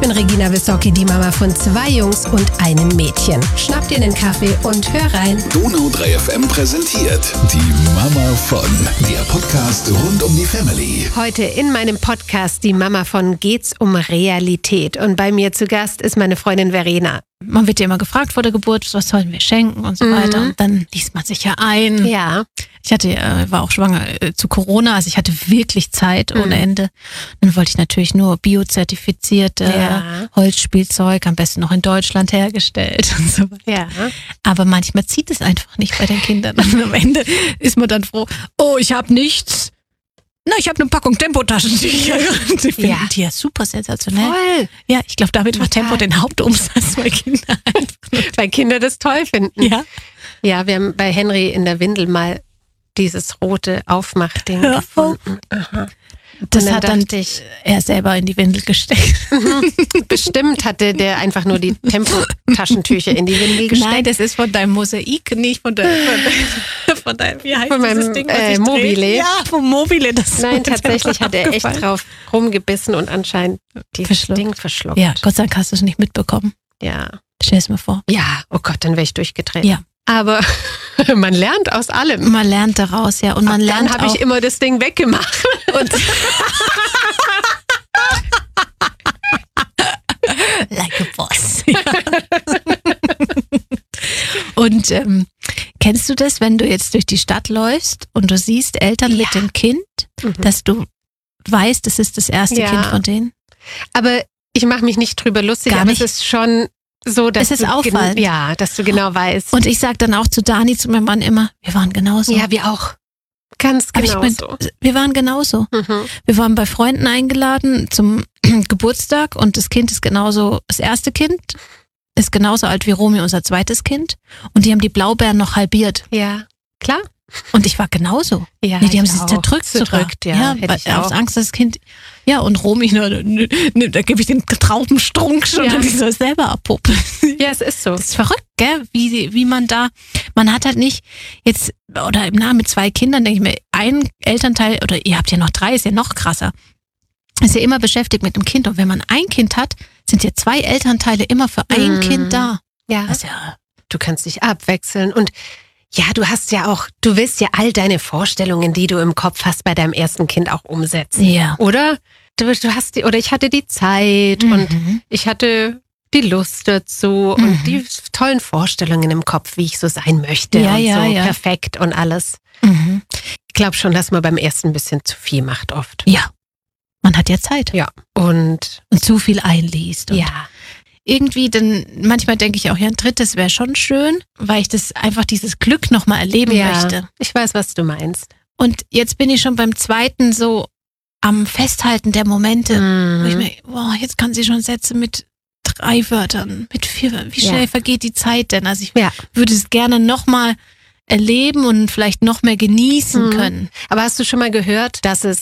bin Regina Wissocki, die Mama von 2 Jungs und einem Mädchen. Schnapp dir einen Kaffee und hör rein. Donau 3 FM präsentiert die Mama von, der Podcast rund um die Family. Heute in meinem Podcast Die Mama von geht's um Realität. Und bei mir zu Gast ist meine Freundin Verena. Man wird ja immer gefragt vor der Geburt, was sollen wir schenken und so weiter. Und dann liest man sich ja ein. Ja. Ich war auch schwanger zu Corona, also ich hatte wirklich Zeit ohne Ende. Dann wollte ich natürlich nur biozertifizierte Holzspielzeug, am besten noch in Deutschland hergestellt und so weiter. Ja. Aber manchmal zieht es einfach nicht bei den Kindern. Und am Ende ist man dann froh, oh, ich habe nichts. Na, ich habe eine Packung Tempotaschentücher. Sie finden die ja super sensationell. Voll. Ja, ich glaube, damit macht Tempo den Hauptumsatz bei Kindern. Weil Kinder das toll finden. Ja. Ja, wir haben bei Henry in der Windel mal dieses rote Aufmachding gefunden. Aha. Das hat dann er selber in die Windel gesteckt. Bestimmt hatte der einfach nur die Tempotaschentücher in die Windel gesteckt. Nein, das ist von deinem Mosaik, nicht von deinem, wie heißt von meinem dieses Ding, was Mobile. Ja, vom Mobile. Nein, tatsächlich hat er echt drauf rumgebissen und anscheinend dieses Ding verschluckt. Ja, Gott sei Dank hast du es nicht mitbekommen. Ja. Stell es mir vor. Ja, oh Gott, dann wäre ich durchgedreht. Ja. Aber man lernt aus allem. Man lernt daraus, ja. Und man lernt dann habe ich immer das Ding weggemacht. Und like a boss. Und kennst du das, wenn du jetzt durch die Stadt läufst und du siehst Eltern mit dem Kind, dass du weißt, das ist das erste Kind von denen? Aber ich mache mich nicht drüber lustig, aber es ist schon so, dass es ist auffallend. Dass du genau weißt. Und ich sage dann auch zu Dani, zu meinem Mann immer, wir waren genauso. Ja, wir auch. Ganz genauso. Wir waren genauso. Wir waren bei Freunden eingeladen zum Geburtstag und das Kind ist genauso, das erste Kind ist genauso alt wie Romy, unser zweites Kind. Und die haben die Blaubeeren noch halbiert. Ja, klar. Und ich war genauso. Ja, die haben sich zerdrückt. Ja, hätte ich aus auch. Angst, dass das Kind. Ja, und Romy, da gebe ich den Traubenstrunk schon und die soll selber abpuppen. Ja, es ist so. Das ist verrückt, gell? Wie man hat halt nicht jetzt, oder im Namen mit 2 Kindern, denke ich mir, ein Elternteil, oder ihr habt ja noch 3, ist ja noch krasser, ist ja immer beschäftigt mit dem Kind. Und wenn man ein Kind hat, sind ja 2 Elternteile immer für ein Kind da. Ja. Du kannst dich abwechseln und ja, du willst ja all deine Vorstellungen, die du im Kopf hast, bei deinem ersten Kind auch umsetzen. Ja. Oder? Ich hatte die Zeit und ich hatte die Lust dazu und die tollen Vorstellungen im Kopf, wie ich so sein möchte perfekt und alles. Ich glaube schon, dass man beim ersten ein bisschen zu viel macht oft. Ja. Man hat ja Zeit. Ja. Und zu viel einliest. Und irgendwie, dann manchmal denke ich auch, ja, ein drittes wäre schon schön, weil ich das einfach dieses Glück nochmal erleben möchte. Ich weiß, was du meinst. Und jetzt bin ich schon beim zweiten so am Festhalten der Momente, wo ich mir, jetzt kann sie schon Sätze mit 3 Wörtern, mit 4, wie schnell vergeht die Zeit denn? Also ich würde es gerne nochmal erleben und vielleicht noch mehr genießen können. Aber hast du schon mal gehört, dass es